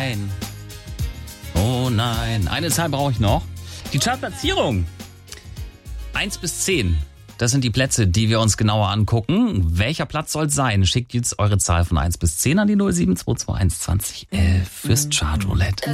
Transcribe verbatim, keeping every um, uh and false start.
nein. Oh nein. Eine Zahl brauche ich noch. Die Chartplatzierung. eins bis zehn. Das sind die Plätze, die wir uns genauer angucken. Welcher Platz soll es sein? Schickt jetzt eure Zahl von eins bis zehn an die null sieben zwei zwei eins zwanzig elf fürs Chartroulette.